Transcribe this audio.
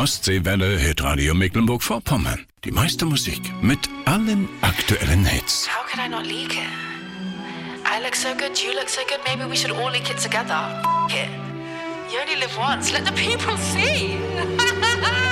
Ostseewelle Hitradio Mecklenburg-Vorpommern. Die meiste Musik mit allen aktuellen Hits. How could I not leak it? I look so good, you look so good, maybe we should all leak it together. F*** it. You only live once, let the people see.